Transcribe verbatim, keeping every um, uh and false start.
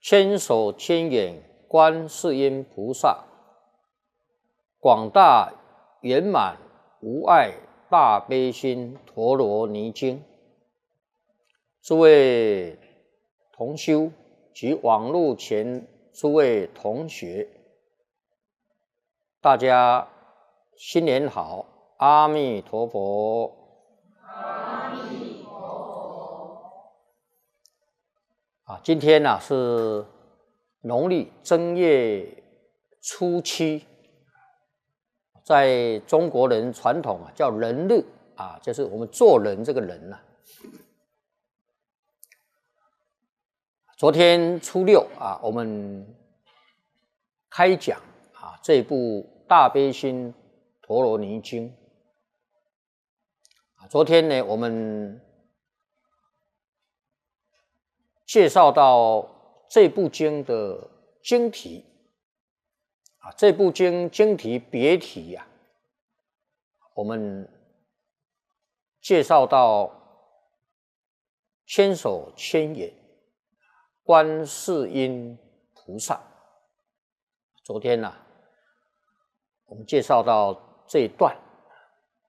千手千眼观世音菩萨，广大圆满无碍大悲心陀罗尼经。诸位同修及网络前诸位同学，大家新年好，阿弥陀佛。 阿弥陀佛。 啊，今天呢、啊、是农历正月初七，在中国人传统啊叫人日啊，就是我们做人这个人呐、啊。昨天初六啊，我们开讲啊这部《大悲心陀罗尼经》啊。昨天呢，我们介绍到这部经的经题啊，这部经经题别题呀、啊，我们介绍到千手千眼观世音菩萨。昨天呢、啊，我们介绍到这一段